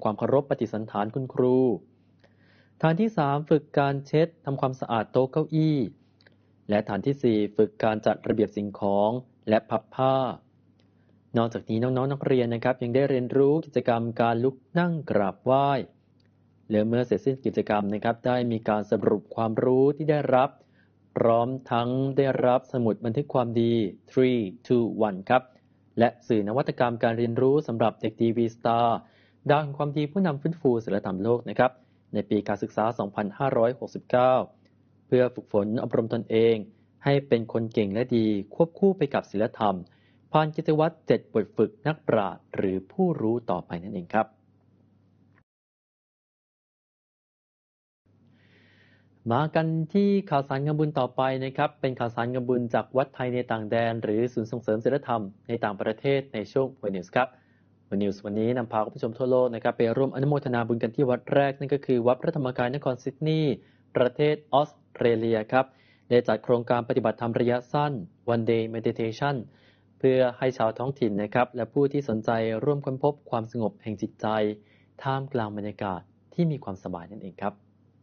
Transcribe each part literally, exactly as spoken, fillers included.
ความเคารพปฏิสันถานคุณครูฐานที่สามฝึกการเช็ดทำความสะอาดโต๊ะเก้าอี้และฐานที่สี่ฝึกการจัดระเบียบสิ่งของและพับผ้านอกจากนี้น้องๆนักเรียนนะครับยังได้เรียนรู้กิจกรรมการลุกนั่งกราบไหว้และเมื่อเสร็จสิ้นกิจกรรมนะครับได้มีการสรุปความรู้ที่ได้รับพร้อมทั้งได้รับสมุดบันทึกความดีสาม สอง หนึ่งครับและสื่อนวัตกรรมการเรียนรู้สำหรับเด็กดี วี สตาร์ ดาวแห่งความดีผู้นำฟื้นฟูศีลธรรมโลกนะครับในปีการศึกษา สองพันห้าร้อยหกสิบเก้า เพื่อฝึกฝนอบรมตนเองให้เป็นคนเก่งและดีควบคู่ไปกับศีลธรรมผ่านกิจวัตรเจ็ดบทฝึกนักปราชญ์หรือผู้รู้ต่อไปนั่นเองครับมากันที่ข่าวสารงานบุญต่อไปนะครับเป็นข่าวสารงานบุญจากวัดไทยในต่างแดนหรือศูนย์ส่งเสริมศีลธรรมในต่างประเทศในช่วงวันนิวส์ครับวันนิวส์วันนี้นำพาคุณผู้ชมทั่วโลกนะครับไปร่วมอนุโมทนาบุญกันที่วัดแรกนั่นก็คือวัดพระธรรมกายนครซิดนีย์ประเทศออสเตรเลียครับได้จัดโครงการปฏิบัติธรรมระยะสั้น One Day Meditation เพื่อให้ชาวท้องถิ่นนะครับและผู้ที่สนใจร่วมค้นพบความสงบแห่งจิตใจท่ามกลางบรรยากาศที่มีความสบายนั่นเองครับ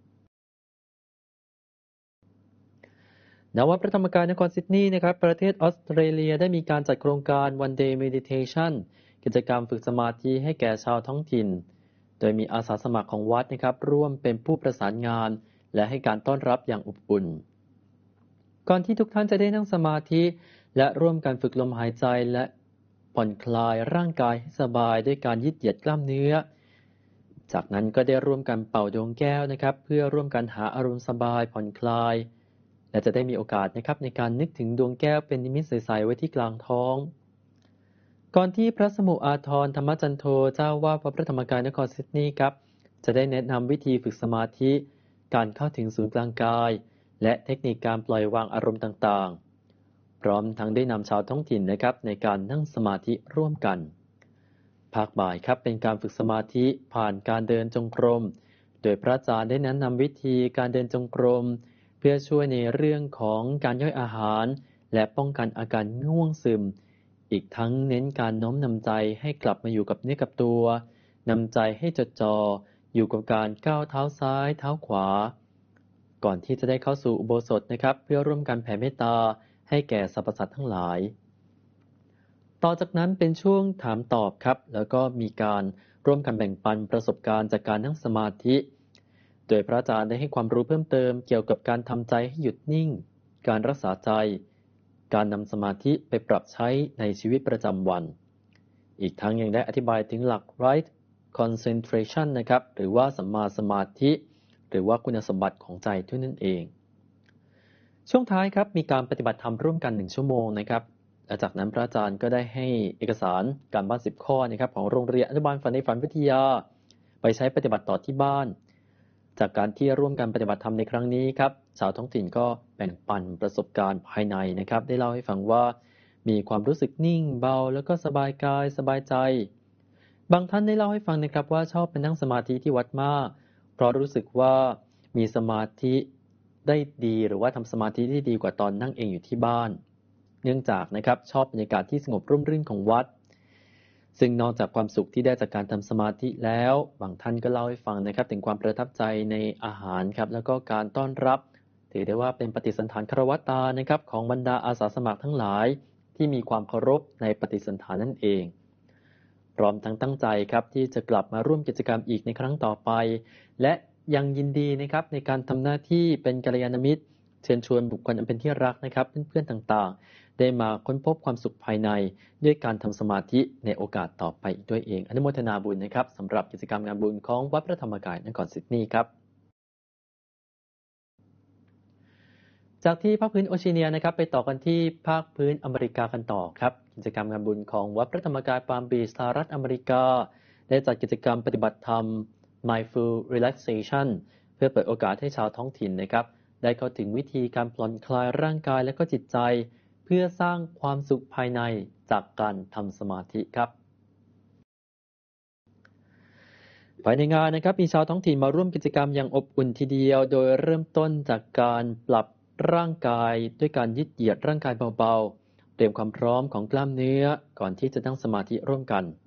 ณ วัดพระธรรมกายนครซิดนีย์นะครับประเทศออสเตรเลียได้มีการจัดโครงการ One Day Meditation กิจกรรมฝึกสมาธิให้แก่ชาวท้องถิ่นโดยมีอาสาสมัครของวัดนะครับร่วมเป็นผู้ประสานงานและให้การต้อนรับอย่างอบอุ่นก่อนที่ทุกท่านจะได้นั่งสมาธิและร่วมกันฝึกลมหายใจและผ่อนคลายร่างกายให้สบายด้วยการยืดเหยียดกล้ามเนื้อจากนั้นก็ได้ร่วมกันเป่าดวงแก้วนะครับเพื่อร่วมกันหาอารมณ์สบายผ่อนคลายและจะได้มีโอกาสนะครับในการนึกถึงดวงแก้วเป็นนิมิตใสๆไว้ที่กลางท้องก่อนที่พระสมุอาทรธรรมจันโทเจ้าวาดวัดพระธรรมกายนครซิดนีย์ครับจะได้แนะนำวิธีฝึกสมาธิการเข้าถึงศูนย์กลางกายและเทคนิคการปล่อยวางอารมณ์ต่างๆพร้อมทั้งได้นำชาวท้องถิ่นนะครับในการนั่งสมาธิร่วมกันภาคบ่ายครับเป็นการฝึกสมาธิผ่านการเดินจงกรมโดยพระอาจารย์ได้แนะนำวิธีการเดินจงกรมเพื่อช่วยในเรื่องของการย่อยอาหารและป้องกันอาการง่วงซึมอีกทั้งเน้นการโน้มนำใจให้กลับมาอยู่กับเนื้อกับตัวนำใจให้จดจ่ออยู่กับการก้าวเท้าซ้ายเท้าขวาก่อนที่จะได้เข้าสู่อุโบสถนะครับเพื่อร่วมกันแผ่เมตตาให้แก่สรรพสัตว์ทั้งหลายต่อจากนั้นเป็นช่วงถามตอบครับแล้วก็มีการร่วมกันแบ่งปันประสบการณ์จากการนั่งสมาธิโดยพระอาจารย์ได้ให้ความรู้เพิ่มเติมเกี่ยวกับการทำใจให้หยุดนิ่งการรักษาใจการนำสมาธิไปปรับใช้ในชีวิตประจำวันอีกทั้งยังได้อธิบายถึงหลัก right concentration นะครับหรือว่าสัมมาสมาธิหรือว่าคุณสมบัติของใจด้วยนั่นเองช่วงท้ายครับมีการปฏิบัติธรรมร่วมกันหนึ่งชั่วโมงนะครับและจากนั้นพระอาจารย์ก็ได้ให้เอกสารการบ้านสิบข้อนะครับของโรงเรียนอนุบาลฝันในฝันวิทยาไปใช้ปฏิบัติต่อที่บ้านจากการที่ร่วมกันปฏิบัติธรรมในครั้งนี้ครับชาวท้องถิ่นก็แบ่งปันประสบการณ์ภายในนะครับได้เล่าให้ฟังว่ามีความรู้สึกนิ่งเบาแล้วก็สบายกายสบายใจบางท่านได้เล่าให้ฟังนะครับว่าชอบไปนั่งสมาธิที่วัดมากเพราะรู้สึกว่ามีสมาธิได้ดีหรือว่าทำสมาธิได้ดีกว่าตอนนั่งเองอยู่ที่บ้านเนื่องจากนะครับชอบบรรยากาศที่สงบร่มรื่นของวัดซึ่งนอกจากความสุขที่ได้จากการทำสมาธิแล้วบางท่านก็เล่าให้ฟังนะครับถึงความประทับใจในอาหารครับแล้วก็การต้อนรับถือได้ว่าเป็นปฏิสันถานคารวตานะครับของบรรดาอาสาสมัครทั้งหลายที่มีความเคารพในปฏิสันถานนั่นเองพร้อมทั้งตั้งใจครับที่จะกลับมาร่วมกิจกรรมอีกในครั้งต่อไปและยังยินดีนะครับในการทำหน้าที่เป็นกัลยาณมิตรเชิญชวนบุคคลอันเป็นที่รักนะครับเพื่อนๆต่างๆได้มาค้นพบความสุขภายในด้วยการทำสมาธิในโอกาสต่อไปอีกด้วยเองอนุโมทนาบุญนะครับสำหรับกิจกรรมงานบุญของวัดพระธรรมกายนครซิดนีย์ครับจากที่ภาคพื้นโอเชียเนียนะครับไปต่อกันที่ภาคพื้นอเมริกากันต่อครับกิจกรรมงานบุญของวัดพระธรรมกายปาล์มบีชสหรัฐอเมริกาได้จัดกิจกรรมปฏิบัติธรรม Mindful Relaxation เพื่อเปิดโอกาสให้ชาวท้องถิ่นนะครับได้เข้าถึงวิธีการผ่อนคลายร่างกายและก็จิตใจเพื่อสร้างความสุขภายในจากการทำสมาธิครับภายในงานนะครับมีชาวท้องถิ่นมาร่วมกิจกรรมอย่างอบอุ่นทีเดียวโดยเริ่มต้นจากการปรับร่างกายด้วยการยืดเหยียดร่างกายเบาๆเตรียมความพร้อมของกล้ามเนื้อก่อนที่จะนั่งสมาธิร่วมกัน